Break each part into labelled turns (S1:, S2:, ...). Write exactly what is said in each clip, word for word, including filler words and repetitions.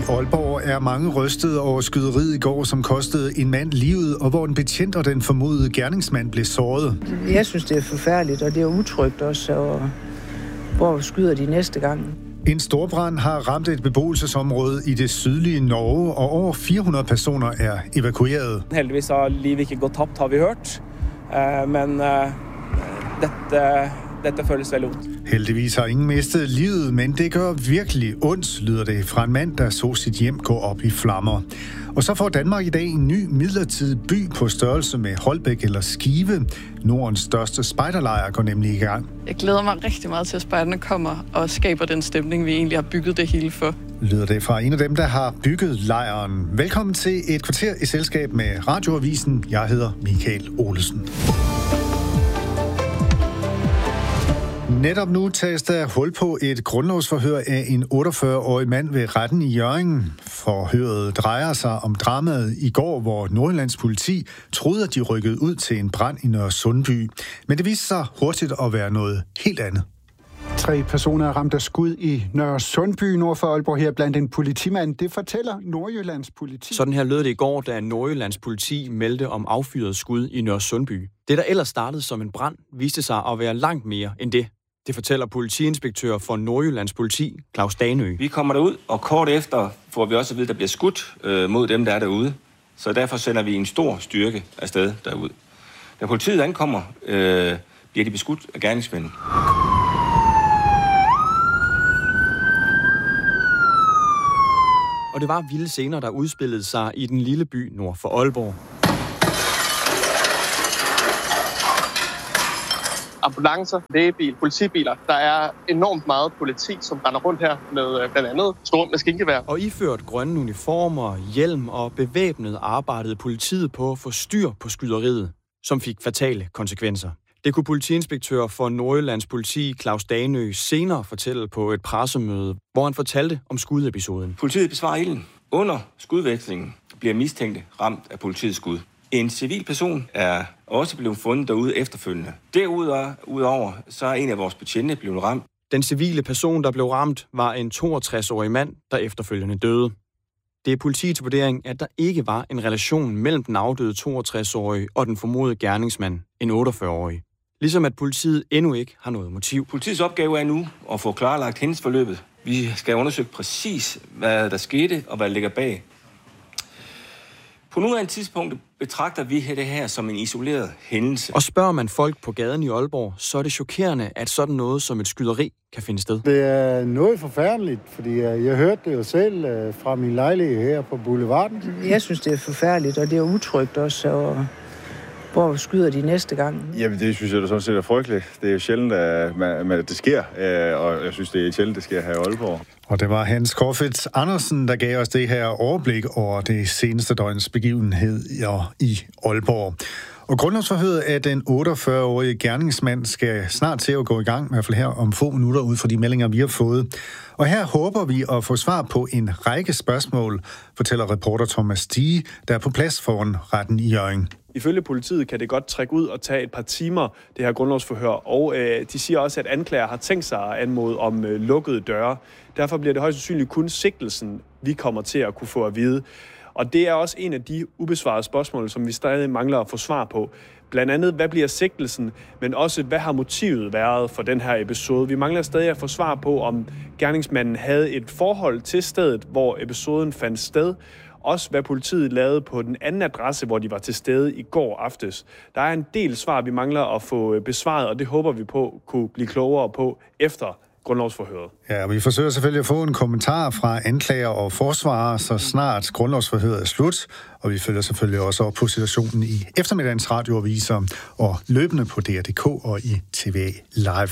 S1: Aalborg er mange rystede over skyderiet i går, som kostede en mand livet, og hvor en betjent og den formodede gerningsmand blev såret.
S2: Jeg synes, det er forfærdeligt, og det er utrygt også, og hvor skyder de næste gang?
S1: En storbrand har ramt et beboelsesområde i det sydlige Norge, og over fire hundrede personer er evakueret.
S3: Heldigvis har livet ikke gått tabt, har vi hørt, men dette, dette føles veldig ondt.
S1: Heldigvis har ingen mistet livet, men det gør virkelig ondt, lyder det fra en mand, der så sit hjem gå op i flammer. Og så får Danmark i dag en ny midlertidig by på størrelse med Holbæk eller Skive. Nordens største spejderlejr går nemlig i gang.
S4: Jeg glæder mig rigtig meget til, at spejderne kommer og skaber den stemning, vi egentlig har bygget det hele for.
S1: Lyder det fra en af dem, der har bygget lejren. Velkommen til et kvarter i selskab med Radioavisen. Jeg hedder Michael Olesen. Netop nu tages der hul på et grundlovsforhør af en otteogfyrre-årig mand ved retten i Hjørring. Forhøret drejer sig om dramaet i går, hvor Nordjyllands politi troede, at de rykkede ud til en brand i Nørre Sundby. Men det viste sig hurtigt at være noget helt andet.
S5: Tre personer er ramt af skud i Nørre Sundby nord for Aalborg her blandt en politimand. Det fortæller Nordjyllands politi.
S6: Sådan her lød det i går, da Nordjyllands politi meldte om affyret skud i Nørre Sundby. Det, der ellers startede som en brand, viste sig at være langt mere end det. Det fortæller politiinspektør for Nordjyllands politi, Claus Danø.
S7: Vi kommer derud, og kort efter får vi også at vide, at der bliver skudt øh, mod dem, der er derude. Så derfor sender vi en stor styrke afsted derud. Da politiet ankommer, øh, bliver de beskudt af gerningsmænd.
S6: Og det var vilde scener, der udspillede sig i den lille by nord for Aalborg.
S8: Ambulancer, lægebil, politibiler. Der er enormt meget politi, som render rundt her med blandt andet store maskingevær.
S6: Og iført grønne uniformer, hjelm og bevæbnet arbejdede politiet på at få styr på skyderiet, som fik fatale konsekvenser. Det kunne politiinspektør for Nordjyllands politi, Claus Danø, senere fortælle på et pressemøde, hvor han fortalte om skudepisoden.
S7: Politiet besvarer ilden. Under skudvekslingen bliver mistænkte ramt af politiets skud. En civil person er også blevet fundet derude efterfølgende. Derudover så er en af vores betjente blevet ramt.
S6: Den civile person, der blev ramt, var en toogtres-årig mand, der efterfølgende døde. Det er politiets vurdering, at der ikke var en relation mellem den afdøde toogtres-årige og den formodede gerningsmand, en otteogfyrre-årig. Ligesom at politiet endnu ikke har noget motiv.
S7: Politiets opgave er nu at få klarlagt hændelsesforløbet. Vi skal undersøge præcis, hvad der skete og hvad der ligger bag. På nuværende tidspunkt betragter vi det her som en isoleret hændelse.
S6: Og spørger man folk på gaden i Aalborg, så er det chokerende, at sådan noget som et skyderi kan finde sted.
S9: Det er noget forfærdeligt, fordi jeg hørte det jo selv fra min lejlighed her på Boulevarden.
S2: Jeg synes, det er forfærdeligt, og det er utrygt også, og hvor skyder de næste gang?
S10: Jamen, det synes jeg da sådan set er frygteligt. Det er jo sjældent, at, man, at det sker, og jeg synes, det er sjældent, det sker her i Aalborg.
S1: Og det var Hans Korfitz Andersen, der gav os det her overblik over det seneste døgns begivenhed i Aalborg. Og grundlovsforhøret af den otteogfyrre-årige gerningsmand skal snart til at gå i gang, i hvert fald her om få minutter ud fra de meldinger, vi har fået. Og her håber vi at få svar på en række spørgsmål, fortæller reporter Thomas Stige, der er på plads foran retten i Hjørring.
S11: Ifølge politiet kan det godt trække ud og tage et par timer, det her grundlovsforhør, og øh, de siger også, at anklager har tænkt sig at anmode om øh, lukkede døre. Derfor bliver det højst sandsynligt kun sigtelsen, vi kommer til at kunne få at vide. Og det er også en af de ubesvarede spørgsmål, som vi stadig mangler at få svar på. Blandt andet, hvad bliver sigtelsen, men også, hvad har motivet været for den her episode? Vi mangler stadig at få svar på, om gerningsmanden havde et forhold til stedet, hvor episoden fandt sted. Også hvad politiet lavede på den anden adresse, hvor de var til stede i går aftes. Der er en del svar, vi mangler at få besvaret, og det håber vi på kunne blive klogere på efter grundlovsforhøret.
S1: Ja, vi forsøger selvfølgelig at få en kommentar fra anklager og forsvarer, så snart grundlovsforhøret er slut. Og vi følger selvfølgelig også op på situationen i eftermiddagens radioaviser og løbende på D R punktum D K og i T V Live.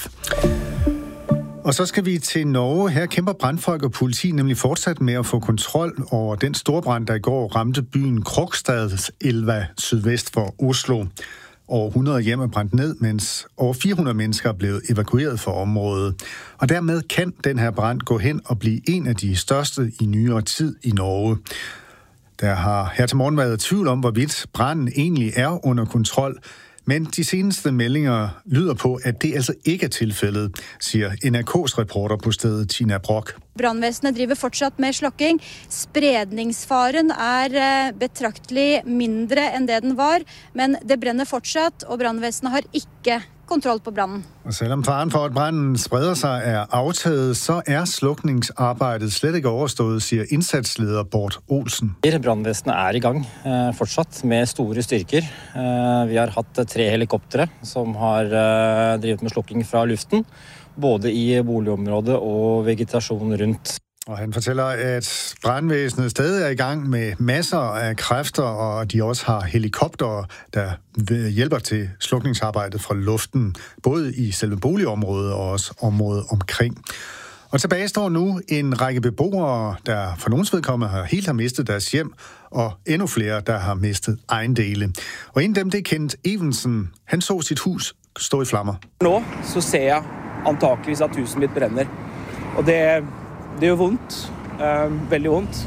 S1: Og så skal vi til Norge. Her kæmper brandfolk og politi nemlig fortsat med at få kontrol over den storbrand, der i går ramte byen Krokstadelva sydvest for Oslo. Over hundrede hjem er brændt ned, mens over fire hundrede mennesker er blevet evakueret fra området. Og dermed kan den her brand gå hen og blive en af de største i nyere tid i Norge. Der har her til morgen været tvivl om, hvorvidt branden egentlig er under kontrol, men de seneste meldinger lyder på, at det altså ikke er tilfældet, siger N R K's reporter på stedet, Tina Brock.
S12: Brandvesenet driver fortsatt med slukking. Spredningsfaren er betraktelig mindre enn det den var, men det brenner fortsatt, og brandvesenet har ikke kontroll på branden.
S1: Og selvom faren for, at branden spreder sig, er aftaget, så er slukningsarbejdet slet ikke overstået, siger indsatsleder Bort Olsen.
S13: Brandvesenet er i gang eh, fortsatt med store styrker. Eh, vi har hatt tre helikoptere som har eh, drevet med slukking fra luften, både i boligområdet og vegetasjon rundt.
S1: Og han fortæller, at brandvæsenet stadig er i gang med masser af kræfter, og de også har helikoptere, der hjælper til slukningsarbejdet fra luften, både i selve boligområdet og også området omkring. Og tilbage står nu en række beboere, der for nogens vedkommende har helt har mistet deres hjem, og endnu flere, der har mistet ejendele. Og en af dem, det er Kent Evensen. Han så sit hus stå i flammer.
S3: Nå så ser jeg antageligvis, at huset mitt brænder. Og det, det gjør vondt. Uh, veldig vondt.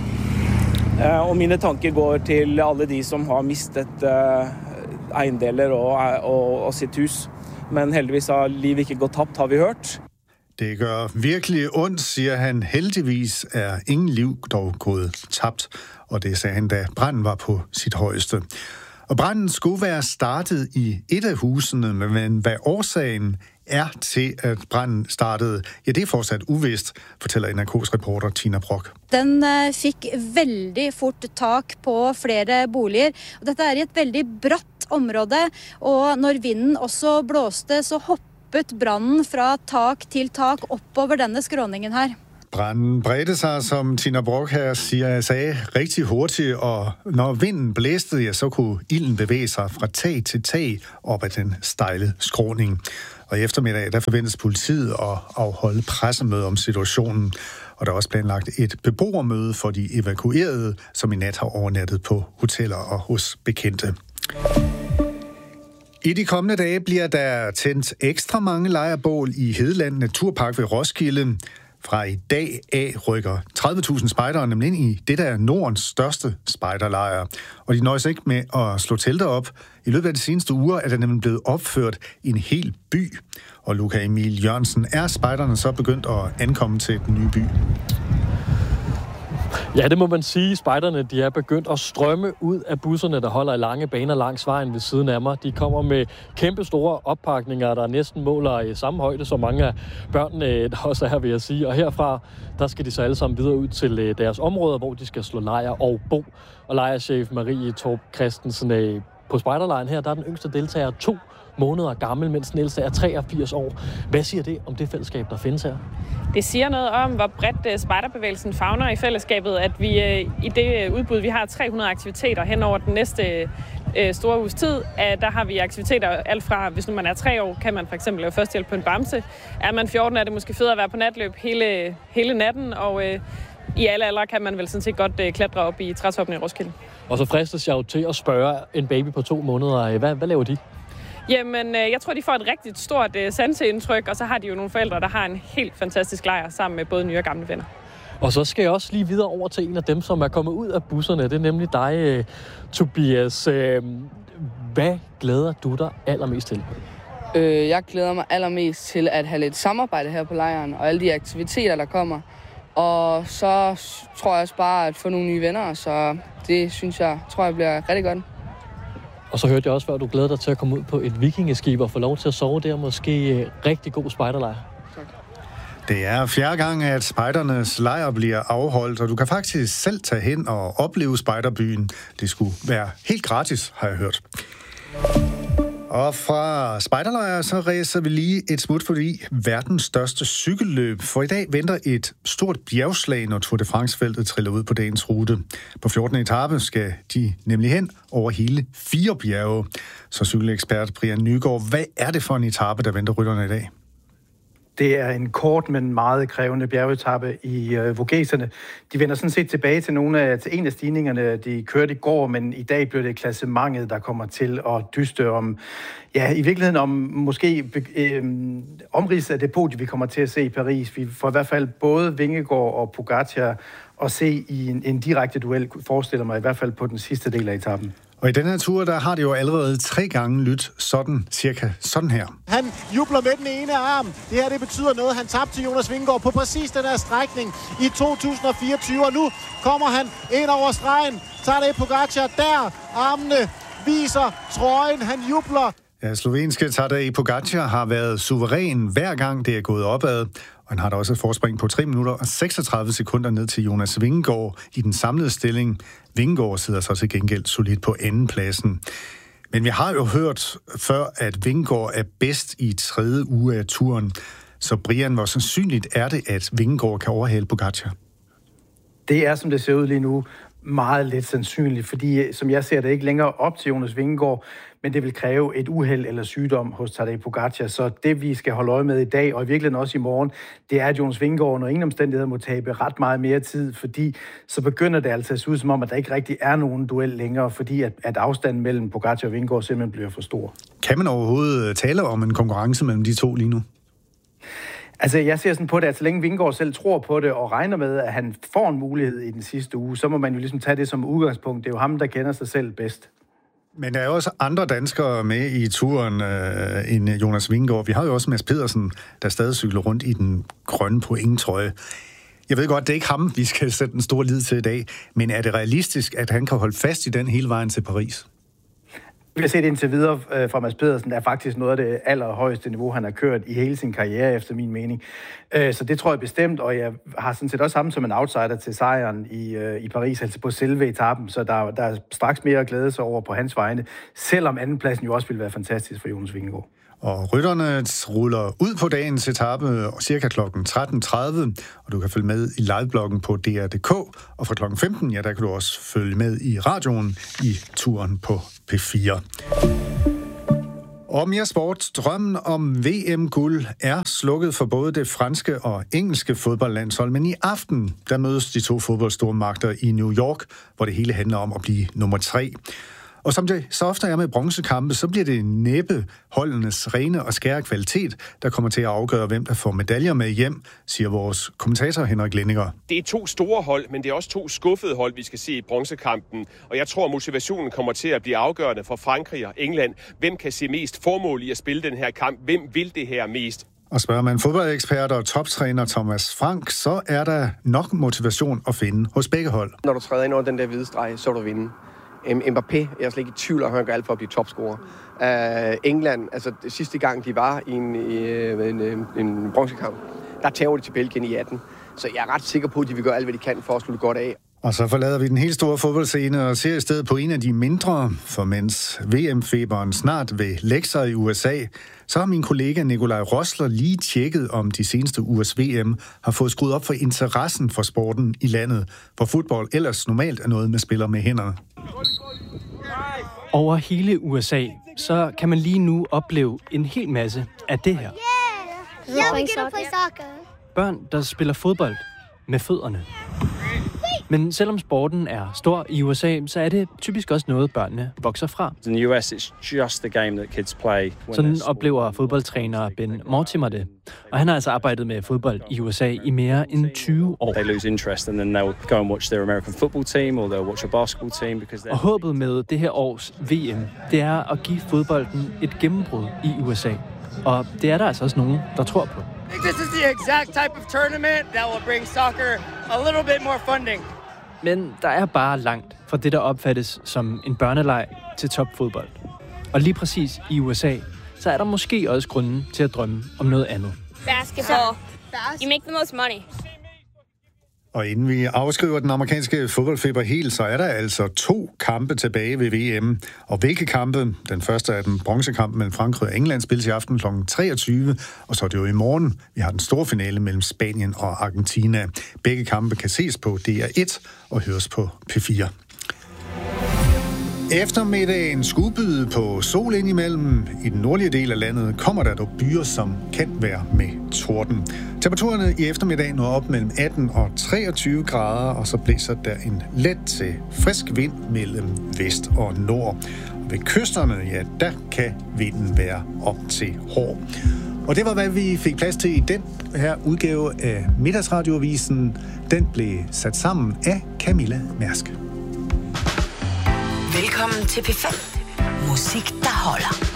S3: Uh, og mine tanker går til alle de, som har mistet uh, ejendeler og, og, og sitt hus. Men heldigvis har livet ikke gått tabt, har vi hørt.
S1: Det gør virkelig ondt, siger han. Heldigvis er ingen liv dog gået tabt. Og det sagde han, da branden var på sit højeste. Og branden skulle være startet i et af husene, men hvad årsagen er til, at branden startede, ja, det er fortsat uvist, fortæller N R K's reporter Tina Brock.
S12: Den uh, fik veldig fort tak på flere boliger, og dette er i et veldig bratt område, og når vinden også blåste, så hoppet branden fra tak til tak oppover denne skråningen her.
S1: Branden bredte sig, som Tina Brock her siger, sagde, rigtig hurtigt, og når vinden blæste, ja, så kunne ilden bevæge sig fra tag til tag op ad den stejle skråning. Og i eftermiddag, der forventes politiet at afholde pressemøde om situationen, og der er også planlagt et beboermøde for de evakuerede, som i nat har overnattet på hoteller og hos bekendte. I de kommende dage bliver der tændt ekstra mange lejrbål i Hedeland Naturpark ved Roskilde. Fra i dag af rykker tredive tusind spejdere nemlig ind i det, der er Nordens største spejderlejr. Og de nøjes ikke med at slå telter op. I løbet af de seneste uger er der nemlig blevet opført en hel by. Og Luca Emil Jørgensen, er spejderne så begyndt at ankomme til den nye by?
S14: Ja, det må man sige. Spejderne, de er begyndt at strømme ud af busserne, der holder i lange baner langs vejen ved siden af mig. De kommer med kæmpe store oppakninger, der næsten måler i samme højde som mange af børnene, der også er her, vil jeg sige. Og herfra, der skal de så alle sammen videre ud til deres områder, hvor de skal slå lejr og bo. Og lejrchef Marie Torp Christensen på spejderlejren her, der er den yngste deltager to måneder gammel, mens den ældste er treogfirs år. Hvad siger det om det fællesskab, der findes her?
S15: Det siger noget om, hvor bredt spejderbevægelsen favner i fællesskabet, at vi i det udbud, vi har tre hundrede aktiviteter hen over den næste store uges tid. Der har vi aktiviteter alt fra, hvis nu man er tre år, kan man for eksempel lave førstehjælp på en bamse. Er man fjorten, er det måske federe at være på natløb hele, hele natten, og øh, i alle aldre kan man vel sådan set godt øh, klatre op i trætoppen i Roskilde. Og så fristes jeg jo til at spørge en baby på to måneder, hvad, hvad laver de? Jamen, jeg tror, de får et rigtig stort uh, sanseindtryk, og så har de jo nogle forældre, der har en helt fantastisk lejr sammen med både nye og gamle venner. Og så skal jeg også lige videre over til en af dem, som er kommet ud af busserne. Det er nemlig dig, uh, Tobias. Uh, hvad glæder du dig allermest til?
S16: Øh, jeg glæder mig allermest til at have lidt samarbejde her på lejren, og alle de aktiviteter, der kommer. Og så tror jeg også bare at få nogle nye venner, så det synes jeg, tror jeg bliver rigtig godt. Og så hørte jeg også, at du glæder dig til at komme ud på et vikingeskib og få lov til at sove der. Måske rigtig god spejderlejr. Tak.
S1: Det er fjerde gang, at spejdernes lejr bliver afholdt, og du kan faktisk selv tage hen og opleve spejderbyen. Det skulle være helt gratis, har jeg hørt. Og fra spejderlejr så ræser vi lige et smut forbi verdens største cykelløb. For i dag venter et stort bjergslag, når Tour de France-feltet triller ud på dagens rute. På fjortende etape skal de nemlig hen over hele fire bjerge. Så cykelekspert Brian Nygaard, hvad er det for en etape, der venter rytterne i dag?
S17: Det er en kort, men meget krævende bjergetappe i øh, Vogeserne. De vender sådan set tilbage til, nogle af, til en af stigningerne, de kørte i går, men i dag bliver det klassementet, der kommer til at dyste om, ja, i virkeligheden om måske øh, omridset af det podie, vi kommer til at se i Paris. Vi får i hvert fald både Vingegaard og Pogacar at se i en, en direkte duel, forestiller mig i hvert fald på den sidste del af etappen.
S1: Og i den her tur, der har det jo allerede tre gange lyttet sådan, cirka sådan her.
S18: Han jubler med den ene arm. Det her, det betyder noget. Han tabte til Jonas Vingegaard på præcis den her strækning i to tusind og fireogtyve. Og nu kommer han ind over stregen. Tadej Pogačar der. Armene viser trøjen. Han jubler.
S1: Ja, slovenske Tadej Pogačar har været suveræn hver gang det er gået opad. Og han har da også et forspring på tre minutter og seksogtredive sekunder ned til Jonas Vingegaard i den samlede stilling. Vingegaard sidder så til gengæld solidt på andenpladsen. Men vi har jo hørt før, at Vingegaard er bedst i tredje uge af turen. Så Brian, hvor sandsynligt er det, at Vingegaard kan overhale Pogačar?
S17: Det er, som det ser ud lige nu, meget lidt sandsynligt, fordi som jeg ser det ikke længere op til Jonas Vingegaard, men det vil kræve et uheld eller sygdom hos Tadej Pogačar. Så det, vi skal holde øje med i dag, og i virkeligheden også i morgen, det er, at Jonas Vingegaard under ingen omstændigheder må tabe ret meget mere tid, fordi så begynder det altså at se ud som om, at der ikke rigtig er nogen duel længere, fordi at, at afstanden mellem Pogačar og Vingegaard simpelthen bliver for stor.
S1: Kan man overhovedet tale om en konkurrence mellem de to lige nu?
S17: Altså, jeg ser sådan på det, at så længe Vingegaard selv tror på det og regner med, at han får en mulighed i den sidste uge, så må man jo ligesom tage det som udgangspunkt. Det er jo ham, der kender sig selv bedst.
S1: Men der er jo også andre danskere med i turen øh, end Jonas Vingegaard. Vi har jo også Mads Pedersen, der stadig cykler rundt i den grønne pointtrøje. Jeg ved godt, det er ikke ham, vi skal sætte en stor lid til i dag, men er det realistisk, at han kan holde fast i den hele vejen til Paris?
S17: Vi har set indtil videre fra Mads Pedersen, der er faktisk noget af det allerhøjeste niveau, han har kørt i hele sin karriere, efter min mening. Så det tror jeg bestemt, og jeg har sådan set også ham som en outsider til sejren i, i Paris, altså på selve etappen, så der, der er straks mere at glæde sig over på hans vegne, selvom andenpladsen jo også ville være fantastisk for Jonas Vingegaard.
S1: Og rytterne ruller ud på dagens etape cirka klokken tretten tredive, og du kan følge med i livebloggen på D R punktum d k, og fra klokken femten, ja, der kan du også følge med i radioen i turen på P fire. Og mere sport. Drømmen om V M-guld er slukket for både det franske og engelske fodboldlandshold, men i aften, der mødes de to fodboldstormagter i New York, hvor det hele handler om at blive nummer tre. Og som det så ofte er med bronzekampe, så bliver det næppe holdenes rene og skære kvalitet, der kommer til at afgøre, hvem der får medaljer med hjem, siger vores kommentator Henrik Lenninger.
S19: Det er to store hold, men det er også to skuffede hold, vi skal se i bronzekampen. Og jeg tror, at motivationen kommer til at blive afgørende for Frankrig og England. Hvem kan se mest formål i at spille den her kamp? Hvem vil det her mest?
S1: Og spørger man fodboldekspert og toptræner Thomas Frank, så er der nok motivation at finde hos begge hold.
S20: Når du træder ind over den der hvide streg, så vil du vinde. Mbappé, jeg er slet ikke i tvivl om, at han gør alt for at blive topscorer. Uh, England, altså sidste gang de var i en, en, en, en bronzekamp, der tager de til Belgien i atten. Så jeg er ret sikker på, at de vil gøre alt, hvad de kan for at slutte godt af.
S1: Og så forlader vi den helt store fodboldscene og ser i stedet på en af de mindre, for mens V M-feberen snart vil lægge sig i U S A, så har min kollega Nikolaj Rosler lige tjekket, om de seneste ugers V M har fået skruet op for interessen for sporten i landet, hvor fodbold ellers normalt er noget med spiller med hænderne.
S21: Over hele U S A, så kan man lige nu opleve en hel masse af det her. Børn, der spiller fodbold med fødderne. Men selvom sporten er stor i U S A, så er det typisk også noget, børnene vokser fra.
S22: In the U S, it's just the game that kids play.
S21: Sådan oplever fodboldtræner Ben Mortimer det. Og han har altså arbejdet med fodbold i U S A i mere end tyve år.
S22: They lose interest, and then they'll go and watch their American football team, or they'll watch a basketball team. Because
S21: og håbet med det her års V M, det er at give fodbolden et gennembrud i U S A. Og det er der altså også nogen, der tror på.
S23: This is the exact type of tournament that will bring soccer a little bit more funding.
S21: Men der er bare langt fra det, der opfattes som en børneleg til topfodbold. Og lige præcis i U S A, så er der måske også grunden til at drømme om noget andet.
S24: Basketball. You make the most money.
S1: Og inden vi afskriver den amerikanske fodboldfeber helt, så er der altså to kampe tilbage ved V M. Og hvilke kampe? Den første er den bronzekamp mellem Frankrig og England, spilles i aften klokken treogtyve, og så er det jo i morgen. Vi har den store finale mellem Spanien og Argentina. Begge kampe kan ses på D R et og høres på P fire. Eftermiddagen skudbyde på sol indimellem. I den nordlige del af landet kommer der dog byer, som kan være med torden. Temperaturerne i eftermiddag når op mellem atten og treogtyve grader, og så blæser der en let til frisk vind mellem vest og nord. Og ved kysterne, ja, der kan vinden være op til hård. Og det var, hvad vi fik plads til i den her udgave af Middagsradioavisen. Den blev sat sammen af Camilla Mærsk.
S4: Velkommen til P fem. Musik, der holder.